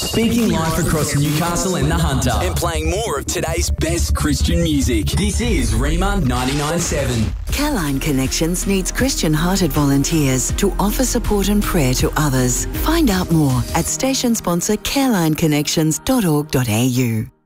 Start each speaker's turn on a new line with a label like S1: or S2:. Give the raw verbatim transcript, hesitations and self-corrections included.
S1: Speaking life across Newcastle and the Hunter and playing more of today's best Christian music. This is Rema ninety-nine point seven.
S2: Careline Connections needs Christian-hearted volunteers to offer support and prayer to others. Find out more at station sponsor careline connections dot org dot a u.